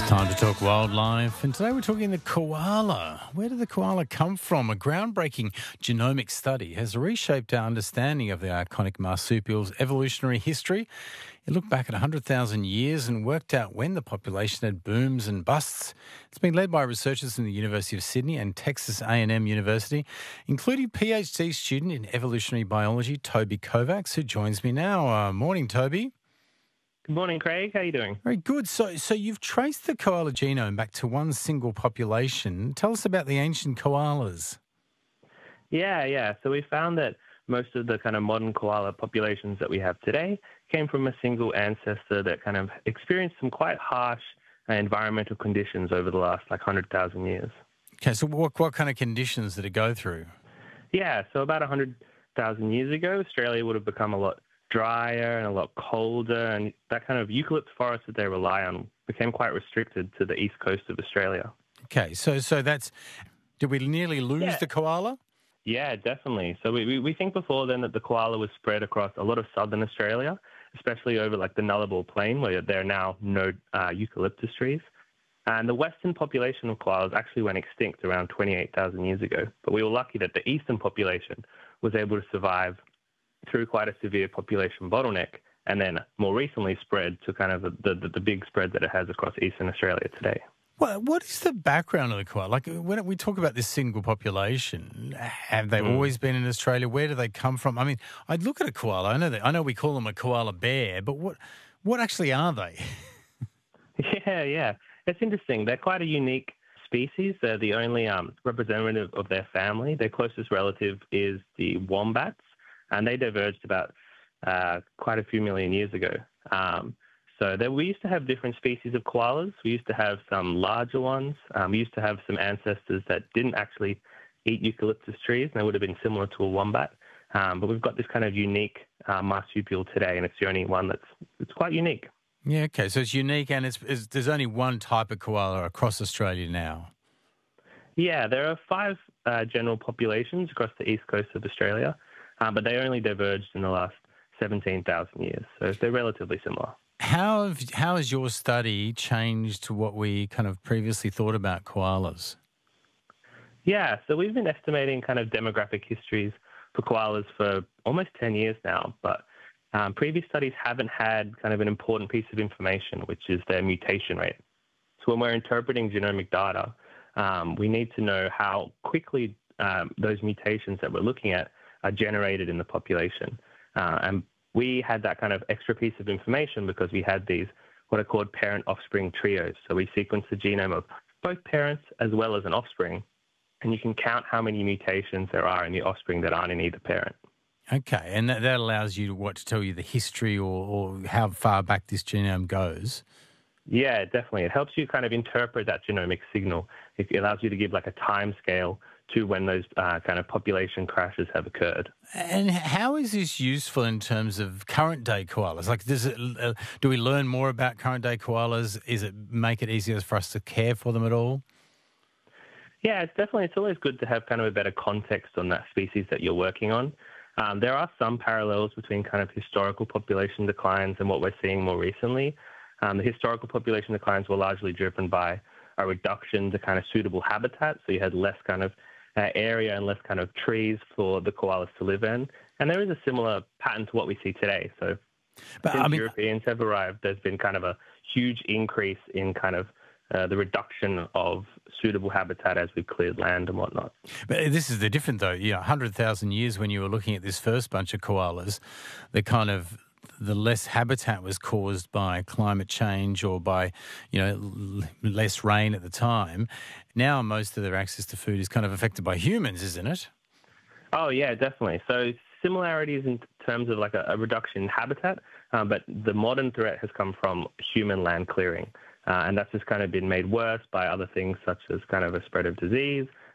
Time to talk wildlife, and today we're talking the koala. Where did the koala come from? A groundbreaking genomic study has reshaped our understanding of the iconic marsupial's evolutionary history. It looked back at 100,000 years and worked out when the population had booms and busts. It's been led by researchers from the University of Sydney and Texas A&M University, including PhD student in evolutionary biology, Toby Kovacs, who joins me now. Morning, Toby. Good morning, Craig. How are you doing? Very good. So you've traced the koala genome back to one single population. Tell us about the ancient koalas. Yeah. So we found that most of the kind of modern koala populations that we have today came from a single ancestor that kind of experienced some quite harsh environmental conditions over the last 100,000 years. Okay, so what kind of conditions did it go through? Yeah, so about 100,000 years ago, Australia would have become a lot drier and a lot colder, and that kind of eucalypt forest that they rely on became quite restricted to the east coast of Australia. Okay, so that's... Did we nearly lose the koala? Yeah, definitely. So we think before then that the koala was spread across a lot of southern Australia, especially over the Nullarbor Plain, where there are now no eucalyptus trees. And the western population of koalas actually went extinct around 28,000 years ago. But we were lucky that the eastern population was able to survive through quite a severe population bottleneck, and then more recently spread to kind of the big spread that it has across eastern Australia today. Well, what is the background of the koala? Like, when we talk about this single population, have they always been in Australia? Where do they come from? I mean, I'd look at a koala. I know we call them a koala bear, but what actually are they? Yeah. It's interesting. They're quite a unique species. They're the only representative of their family. Their closest relative is the wombats, and they diverged about quite a few million years ago. We used to have different species of koalas. We used to have some larger ones. We used to have some ancestors that didn't actually eat eucalyptus trees, and they would have been similar to a wombat. But we've got this kind of unique marsupial today, and it's the only one that's quite unique. Yeah, okay. So it's unique, and there's only one type of koala across Australia now. Yeah, there are 5 general populations across the east coast of Australia, but they only diverged in the last 17,000 years, so they're relatively similar. How has your study changed what we kind of previously thought about koalas? Yeah, so we've been estimating kind of demographic histories for koalas for almost 10 years now, but previous studies haven't had kind of an important piece of information, which is their mutation rate. So when we're interpreting genomic data, we need to know how quickly those mutations that we're looking at are generated in the population. And we had that kind of extra piece of information because we had these what are called parent-offspring trios. So we sequence the genome of both parents as well as an offspring, and you can count how many mutations there are in the offspring that aren't in either parent. Okay, and that allows you to tell you the history or how far back this genome goes. Yeah, definitely. It helps you kind of interpret that genomic signal. It allows you to give a time scale to when those kind of population crashes have occurred. And how is this useful in terms of current-day koalas? Like, do we learn more about current-day koalas? Is it make it easier for us to care for them at all? Yeah, it's always good to have kind of a better context on that species that you're working on. There are some parallels between kind of historical population declines and what we're seeing more recently. The historical population declines were largely driven by a reduction to kind of suitable habitat, so you had less kind of area and less kind of trees for the koalas to live in. And there is a similar pattern to what we see today. So since Europeans have arrived, there's been kind of a huge increase in kind of the reduction of suitable habitat as we've cleared land and whatnot. But this is the different, though. 100,000 years when you were looking at this first bunch of koalas, the less habitat was caused by climate change or by, less rain at the time. Now most of their access to food is kind of affected by humans, isn't it? Oh, yeah, definitely. So similarities in terms of a reduction in habitat, but the modern threat has come from human land clearing. And that's just kind of been made worse by other things such as kind of a spread of disease